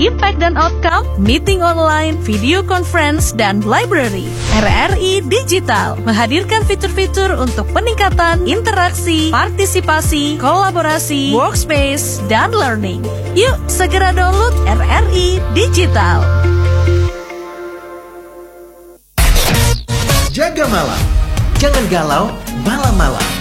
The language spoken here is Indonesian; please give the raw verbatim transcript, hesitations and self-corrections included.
impact dan outcome, meeting online, video conference, dan library. R R I Digital menghadirkan fitur-fitur untuk peningkatan interaksi, partisipasi, kolaborasi, workspace, dan learning. Yuk segera download R R I Digital. Jaga malam, jangan galau malam-malam.